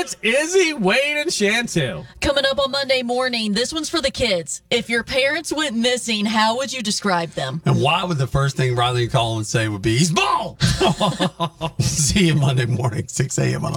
It's Izzy, Wade, and Shantu. Coming up on Monday morning, this one's for the kids. If your parents went missing, how would you describe them? And why would the first thing Riley call and say would be, he's bald? See you Monday morning, 6 a.m. on